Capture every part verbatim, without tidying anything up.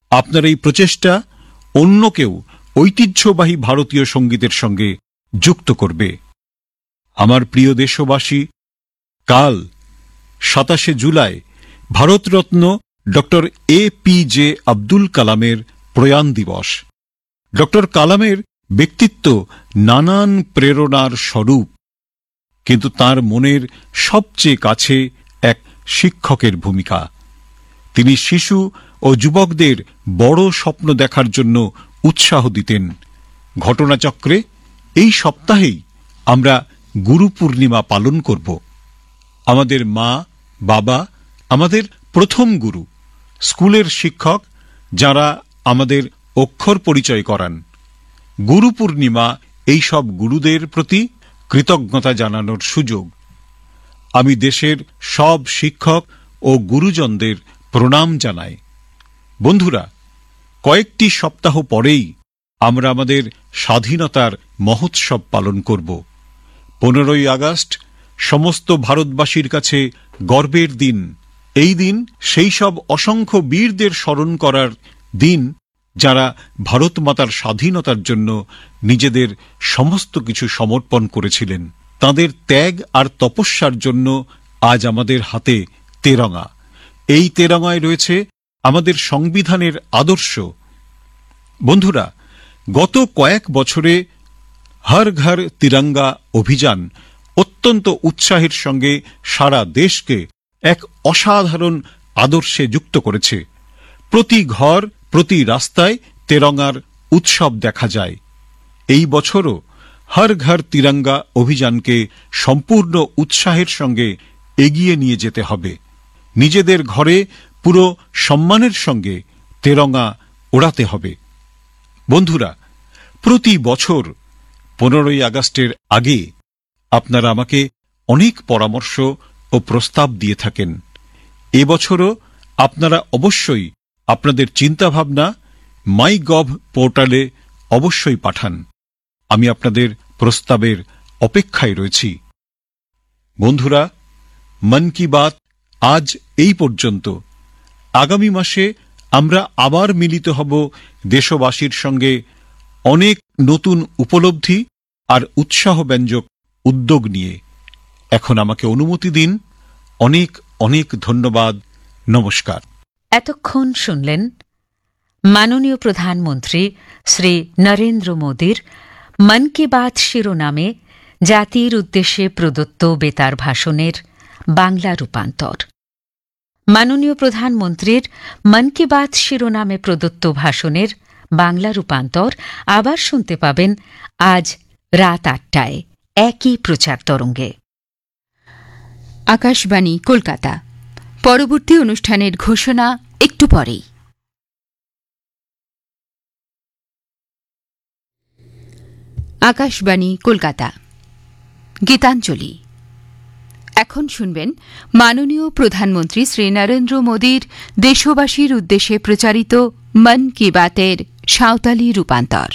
আপনার এই প্রচেষ্টা অন্যকেও ঐতিহ্যবাহী ভারতীয় সঙ্গীতের সঙ্গে যুক্ত করবে। আমার প্রিয় দেশবাসী, কাল সাতাশে July Bharat Ratna doctor A P J Abdul কালামের প্রয়াণ দিবস। ডক্টর কালামের ব্যক্তিত্ব নানান প্রেরণার স্বরূপ, কিন্তু তার মনের সবচেয়ে কাছে এক শিক্ষকের ভূমিকা। তিনি শিশু ও যুবকদের বড় স্বপ্ন দেখার জন্য উৎসাহ দিতেন। ঘটনাচক্রে এই সপ্তাহেই আমরা গুরু পূর্ণিমা পালন করব। আমাদের মা বাবা আমাদের প্রথম গুরু, স্কুলের শিক্ষক যারা আমাদের অক্ষর পরিচয় করান। গুরু পূর্ণিমা এই সব গুরুদের প্রতি কৃতজ্ঞতা জানানোর সুযোগ। আমি দেশের সব শিক্ষক ও গুরুজনদের প্রণাম জানাই। বন্ধুরা, কয়েকটি সপ্তাহ পরেই আমরা আমাদের স্বাধীনতার মহোৎসব পালন করব। পনেরোই আগস্ট সমস্ত ভারতবাসীর কাছে গর্বের দিন। এই দিন সেই সব অসংখ্য বীরদের স্মরণ করার দিন যারা ভারত মাতার স্বাধীনতার জন্য নিজেদের সমস্ত কিছু সমর্পণ করেছিলেন। তাদের ত্যাগ আর তপস্যার জন্য আজ আমাদের হাতে তেরঙা। এই তেরঙায় রয়েছে আমাদের সংবিধানের আদর্শ। বন্ধুরা, গত কয়েক বছরে হর ঘর তিরঙ্গা অভিযান অত্যন্ত উৎসাহের সঙ্গে সারা দেশকে এক অসাধারণ আদর্শে যুক্ত করেছে। প্রতি ঘর, প্রতি রাস্তায় তেরঙ্গার উৎসব দেখা যায়। এই বছরও হর ঘর তিরঙ্গা অভিযানকে সম্পূর্ণ উৎসাহের সঙ্গে এগিয়ে নিয়ে যেতে হবে। নিজেদের ঘরে পুরো সম্মানের সঙ্গে তেরঙ্গা ওড়াতে হবে। বন্ধুরা, প্রতি বছর পনেরোই আগস্টের আগে আপনারা আমাকে অনেক পরামর্শ ও প্রস্তাব দিয়ে থাকেন। এবছরও আপনারা অবশ্যই আপনাদের চিন্তাভাবনা মাই গভ পোর্টালে অবশ্যই পাঠান। আমি আপনাদের প্রস্তাবের অপেক্ষায় রয়েছি। বন্ধুরা, মন কি বাত আজ এই পর্যন্ত। আগামী মাসে আমরা আবার মিলিত হব দেশবাসীর সঙ্গে অনেক নতুন উপলব্ধি আর উৎসাহব্যঞ্জক উদ্যোগ নিয়ে। এখন আমাকে অনুমতি দিন। অনেক অনেক ধন্যবাদ। নমস্কার। এতক্ষণ শুনলেন মাননীয় প্রধানমন্ত্রী শ্রী নরেন্দ্র মোদীর মন কি বাত শিরোনামে জাতির উদ্দেশ্যে প্রদত্ত বেতার ভাষণের বাংলা রূপান্তর। মাননীয় প্রধানমন্ত্রীর মন কি বাত শিরোনামে প্রদত্ত ভাষণের বাংলা রূপান্তর আবার শুনতে পাবেন আজ রাত আটটায় একই প্রচার তরঙ্গে। আকাশবাণী কলকাতা। পরবর্তী অনুষ্ঠানের ঘোষণা একটু পরেই। আকাশবাণী কলকাতা। গীতাঞ্জলি। এখন শুনবেন মাননীয় প্রধানমন্ত্রী শ্রী নরেন্দ্র মোদীর দেশবাসীর উদ্দেশ্যে প্রচারিত মন কি বাতের সাঁওতালি রূপান্তর।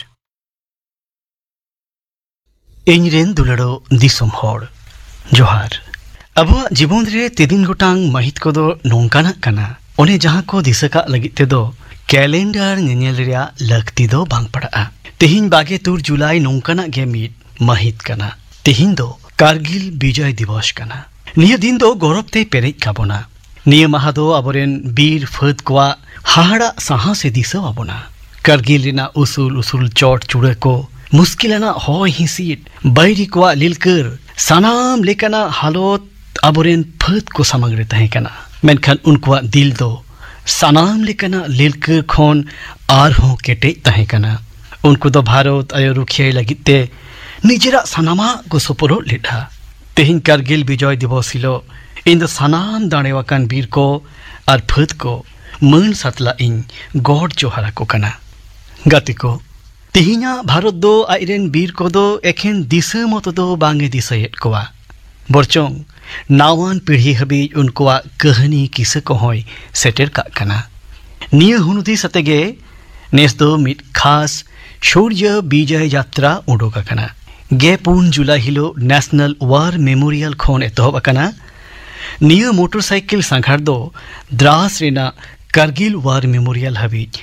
ᱤᱧᱨᱮᱱ ᱫᱩᱞᱟᱹᱲᱚ ᱫᱤᱥᱚᱢ ᱦᱚᱲ ᱡᱚᱦᱟᱨ। ᱟᱵᱚᱣᱟᱜ ᱡᱤᱵᱚᱱ ᱨᱮ ᱛᱤᱫᱤᱱ ᱜᱚᱴᱟᱝ ᱢᱟᱹᱦᱤᱛ ᱠᱚᱫᱚ ᱱᱚᱝᱠᱟᱱᱟᱜ ᱠᱟᱱᱟ, ᱚᱱᱮ ᱡᱟᱦᱟᱸ ᱠᱚ ᱫᱤᱥᱟᱹ ᱠᱟᱜ ᱞᱟᱹᱜᱤᱫ ᱛᱮᱫᱚ ᱠᱮᱞᱮᱱᱰᱟᱨ ᱧᱮᱧᱮᱞ ᱨᱮᱭᱟᱜ ᱞᱟᱹᱠᱛᱤ ᱫᱚ ᱵᱟᱝ ᱯᱟᱲᱟᱜᱼᱟ। ᱛᱮᱦᱮᱧ ᱵᱟᱜᱮ ᱛᱩᱨ ᱡᱩᱞᱟᱭ ᱱᱚᱝᱠᱟᱱᱟᱜ ᱜᱮ ᱢᱤᱫ ᱢᱟᱹᱦᱤᱛ ᱠᱟᱱᱟ। ᱛᱮᱦᱮᱧ ᱫᱚ ᱠᱟᱨᱜᱤᱞ ᱵᱤᱡᱚᱭ ᱫᱤᱵᱚᱥ ᱠᱟᱱᱟ। ᱱᱤᱭᱟᱹ ᱫᱤᱱ ᱫᱚ ᱜᱚᱨᱚᱵ ᱛᱮ ᱯᱮᱨᱮᱡ ᱠᱟᱵᱚᱱᱟ। ᱱᱤᱭᱟᱹ ᱢᱟᱦᱟ ᱫᱚ ᱟᱵᱚᱨᱮᱱ ᱵᱤᱨ ᱯᱷᱟᱹᱫ ᱠᱚᱣᱟᱜ ᱦᱟᱦᱟᱲᱟᱜ ᱥᱟᱦᱟᱥᱮ ᱫᱤᱥᱟᱹ ᱟᱵᱚᱱᱟ। ᱠᱟᱨᱜᱤᱞ ᱨᱮᱱᱟᱜ ᱩᱥᱩᱞ ᱩᱥᱩᱞ ᱪᱚᱴ ᱪᱩᱲᱟᱹ ᱠᱚ, मुश्किलाना हॉय हिंसीट, बैरी को लिलकर सानाम लेकाना हालत आबोरेन फत को सामग्री तहे कना। मेनखान उनकुआ दिल दो सानाम लेकाना लिलकर खोन आर हो केटे तहे कना। उनको दो भारत आयो रुखिया लगिते निजरा सानामा को सोपरो लेठा। तेहिन कारगिल विजय दिवस हिलो इन दो सानाम दाणेवाकान वीर को आर फत को मन सातला इन गॉड जोहारा को कना। गाती को तेहिना भारत दो आइरेन वीर को दो एखेन दिशा मत दो बांगे दिसायेत कोआ, बरचोंग नावान पीढ़ी हबी उनकोआ कहानी किसे को होय सेटेर का कना। निया हुनुदी सतेगे नेस दो मिट खास शौर्य विजय यात्रा उडोका कना। गे पुन जुलाई हिलो नेशनल वार मेमोरियल खोन एतहब कना। निया मोटरसाइकिल सांघार दो द्रास रेना कारगिल वार मेमोरियल हबी